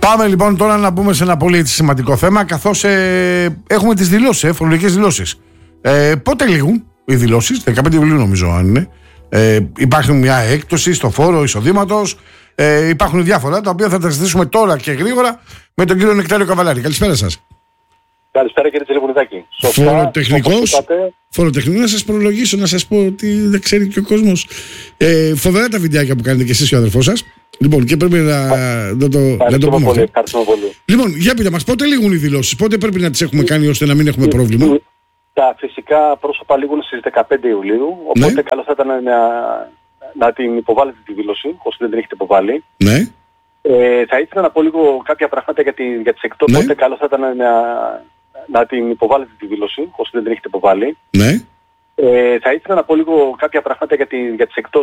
Πάμε λοιπόν τώρα να μπούμε σε ένα πολύ σημαντικό θέμα, καθώς έχουμε τις δηλώσεις, φορολογικές δηλώσεις. Πότε λήγουν οι δηλώσεις? 15 Ιουλίου νομίζω, αν είναι. Υπάρχει μια έκπτωση στο φόρο εισοδήματος. Υπάρχουν διάφορα τα οποία θα τα συζητήσουμε τώρα και γρήγορα με τον κύριο Νεκτάριο Καβαλάρη. Καλησπέρα σας. Καλησπέρα κύριε Τσελεπονιδάκη. Φοροτεχνικό, να σας προλογίσω, να σας πω ότι δεν ξέρει και ο κόσμος. Φοβερά τα βιντεάκια που κάνετε και εσείς και ο αδερφός σας. Λοιπόν, και πρέπει να το πούμε πολύ, αυτό. πολύ. Λοιπόν, για πείτε μας, πότε λήγουν οι δηλώσεις, πότε πρέπει να τις έχουμε κάνει ώστε να μην έχουμε πρόβλημα? Τα φυσικά πρόσωπα λήγουν στις 15 Ιουλίου, οπότε καλό θα ήταν να την υποβάλλετε τη δήλωση, όσοι δεν την έχετε υποβάλει. Ναι. Θα ήθελα να πω λίγο κάποια πράγματα για τις εκτός, οπότε καλό θα ήταν να την υποβάλλετε τη δήλωση, όσοι δεν την έχετε υποβάλει. Ναι. Θα ήθελα να πω λίγο κάποια πράγματα για τις εκτός.